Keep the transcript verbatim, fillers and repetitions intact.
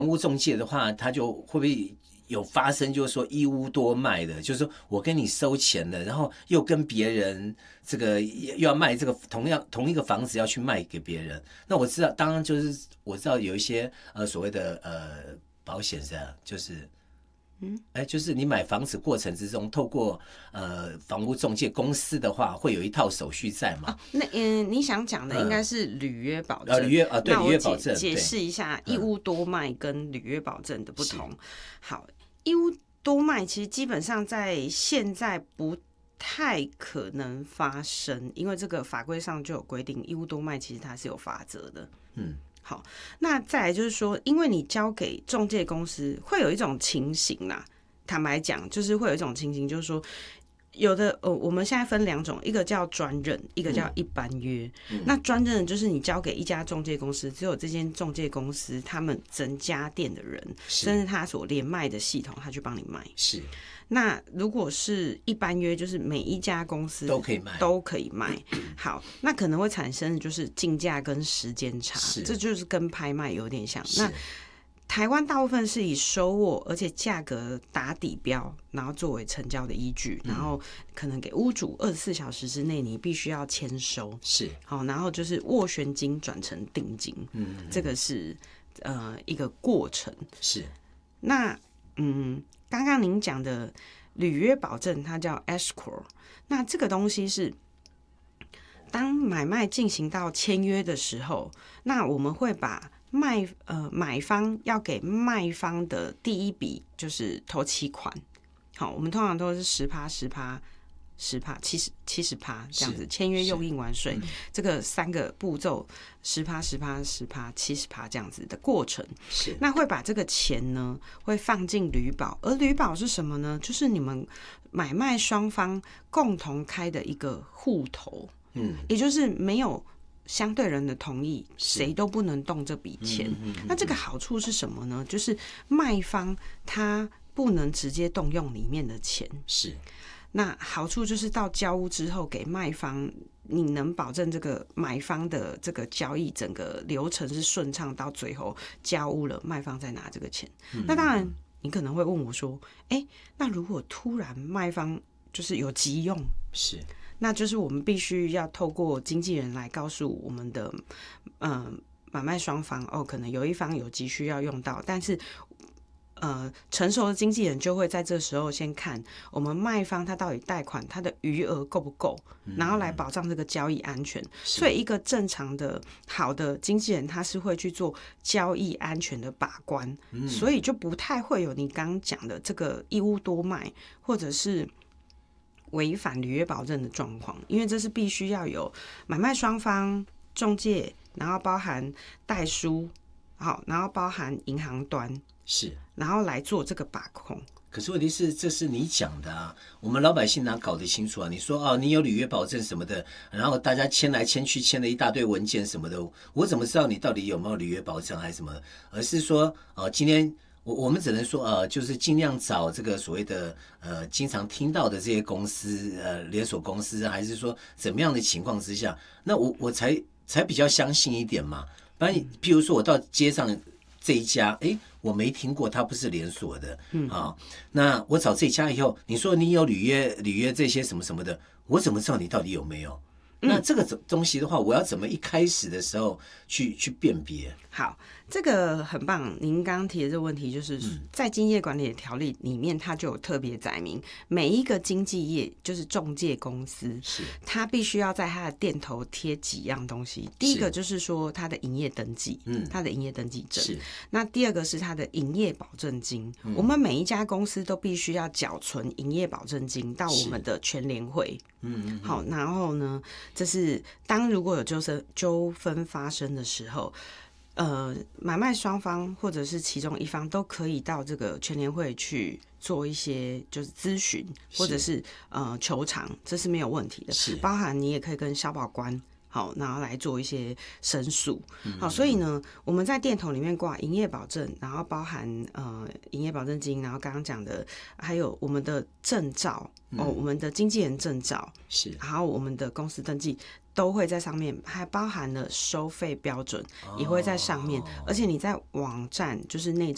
房屋中介的话，他就会不会有发生，就是说一屋多卖的，就是说我跟你收钱了，然后又跟别人这个又要卖这个同样同一个房子要去卖给别人。那我知道，当然就是我知道有一些呃所谓的呃保险是啊，就是。嗯，哎，就是你买房子过程之中，透过呃房屋中介公司的话，会有一套手续在嘛？ 哦、那嗯，你想讲的应该是履约保证。 呃，履约啊，对，履约保证。 解释一下一屋多卖跟履约保证的不同。好，一屋多卖其实基本上在现在不太可能发生，因为这个法规上就有规定，一屋多卖其实它是有法则的。嗯。好，那再来就是说，因为你交给中介公司，会有一种情形啦。坦白讲，就是会有一种情形，就是说，有的呃，我们现在分两种，一个叫专任，一个叫一般约。嗯、那专任就是你交给一家中介公司，只有这间中介公司他们整家店的人，甚至他所连卖的系统，他去帮你卖。是。那如果是一般约，就是每一家公司都可以卖， 都可以卖。好，那可能会产生就是竞价跟时间差，这就是跟拍卖有点像。那台湾大部分是以收握，而且价格打底标，然后作为成交的依据，然后可能给屋主二十四小时之内你必须要签收。是，好，然后就是斡旋金转成定金。嗯，这个是呃一个过程。是，那嗯。刚刚您讲的履约保证，它叫 escrow。那这个东西是，当买卖进行到签约的时候，那我们会把卖呃买方要给卖方的第一笔就是头期款，好，我们通常都是十趴十趴。十趴、七十、七十趴这样子，签约用印完税，这个三个步骤，十趴、十趴、十趴、七十趴这样子的过程。是，那会把这个钱呢，会放进履保，而履保是什么呢？就是你们买卖双方共同开的一个户头，嗯，也就是没有相对人的同意，谁都不能动这笔钱。嗯嗯嗯嗯那这个好处是什么呢？就是卖方他不能直接动用里面的钱。是。那好处就是到交屋之后，给卖方，你能保证这个买方的这个交易整个流程是顺畅，到最后交屋了，卖方再拿这个钱。嗯、那当然，你可能会问我说：“哎、欸，那如果突然卖方就是有急用，是，那就是我们必须要透过经纪人来告诉我们的，嗯、呃，买卖双方哦，可能有一方有急需要用到，但是。”呃，成熟的经纪人就会在这时候先看我们卖方他到底贷款他的余额够不够，然后来保障这个交易安全。所以一个正常的好的经纪人他是会去做交易安全的把关，嗯、所以就不太会有你刚刚讲的这个一屋多卖或者是违反履约保证的状况，因为这是必须要有买卖双方、中介，然后包含代书，好，然后包含银行端。是，然后来做这个把控。 可是问题是，这是你讲的啊，我们老百姓哪搞得清楚啊？你说哦，你有履约保证什么的，然后大家签来签去，签了一大堆文件什么的，我怎么知道你到底有没有履约保证还是什么？而是说，呃，今天我我们只能说，呃，就是尽量找这个所谓的呃，经常听到的这些公司，呃，连锁公司，还是说怎么样的情况之下，那我我才才比较相信一点嘛。不然，譬如说我到街上这一家，哎。我没听过，它不是连锁的，嗯啊，那我找这家以后，你说你有履约、履约这些什么什么的，我怎么知道你到底有没有？嗯、那这个东西的话，我要怎么一开始的时候去去辨别？ 好，这个很棒。您刚刚提的这个问题，就是在经济业管理的条例里面，它就有特别载明，每一个经纪业就是中介公司，是它必须要在它的店头贴几样东西。第一个就是说它的营业登记，嗯，它的营业登记证。是那第二个是它的营业保证金，嗯、我们每一家公司都必须要缴存营业保证金到我们的全联会。嗯, 嗯, 嗯，好，然后呢，这是当如果有纠纷纠纷发生的时候。呃，买卖双方或者是其中一方都可以到这个全联会去做一些就是咨询，或者是呃求偿，这是没有问题的。是，包含你也可以跟消保官好，然后来做一些申诉。好，所以呢，我们在店头里面挂营业保证，然后包含呃营业保证金，然后刚刚讲的还有我们的证照、嗯、哦，我们的经纪人证照是，然后我们的公司登记。都会在上面，还包含了收费标准也会在上面，哦、而且你在网站就是内政